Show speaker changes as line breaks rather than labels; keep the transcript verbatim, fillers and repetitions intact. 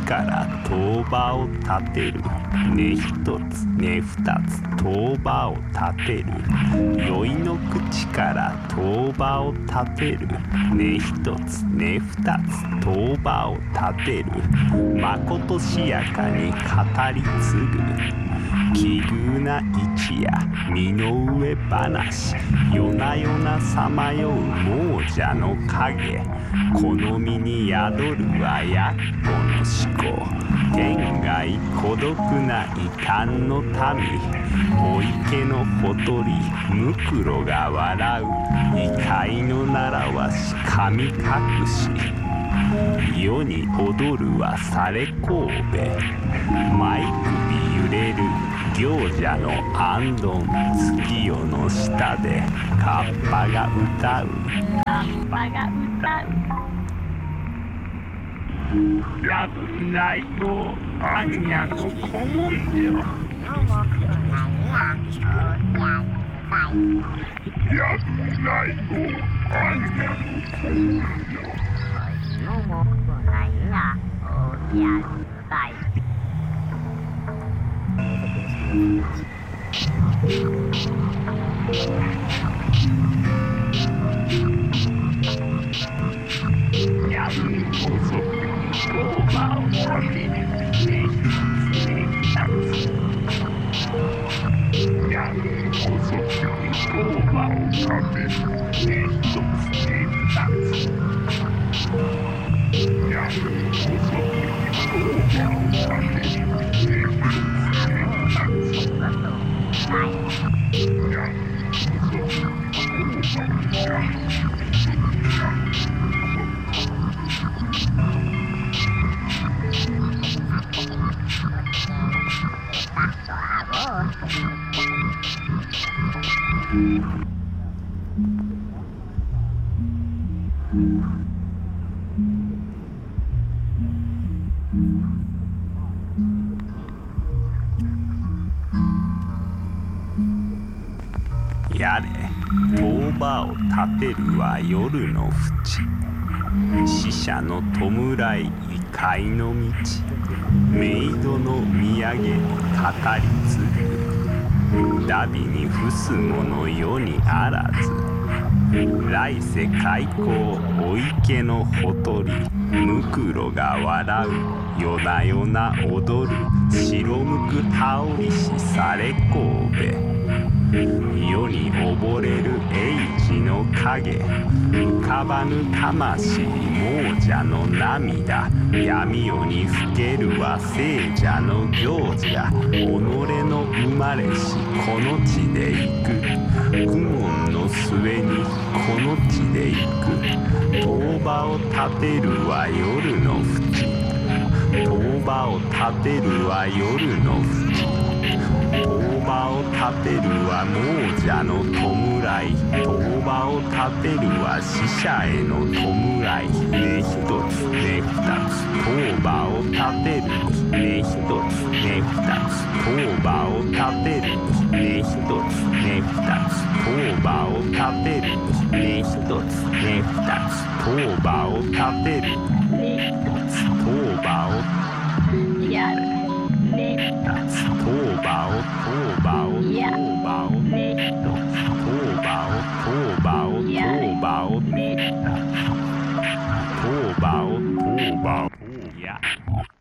から当場を立てる。根一つ根二つ当場を立てる。酔いの口から当場を立てる。根一つ根二つ当場を立てる。まことしやかに語り継ぐ奇遇な一夜身の上話。夜な夜なさまよう亡者の影。好みに宿るはやっこの思考。天外孤独な異端の民。お池のほとりむくろが笑う。異界の習わし神隠し。世に踊るはされ神戸。舞首揺れる行者の行灯。月夜の下でカッパが歌う。カッパが歌う。やぶないとあんにゃのこもんじょ。やぶないとあんにゃのこもんじょ。やぶこそ当場を立てる。やぶこそ当場を立てる。根一つ根二つ。やぶこそ当場を立てる。根一つ根二つ。やぶこそ当場を立てる。やれ当場を立てるは夜の淵。死者の弔い異界の道。メイドの土産に語り継ぐ。ダビに伏す者世にあらず。来世開口お池のほとり。むくろが笑う夜な夜な踊る。白むく羽織しされ神戸。世に溺れる英治の影。浮かばぬ魂亡者の涙。闇夜にふけるは聖者の行者。己の生まれしこの地で行く。苦悶の末にこの地で行く。当場を立てるは夜の淵。当場を立てるは夜の淵。当場を立てるは亡者の弔い。当場を立てるは死者への弔い。根一つ根二つ当場を立てる。根一つ根二つ当場を立てる。根一つ根二つ当場を立てる。根一つ根二つ当場を立てる。根一つ当場をやる。根一つ当場を当場を当場を根一つ当場を当場を当場を根一つ当場を当場をやる。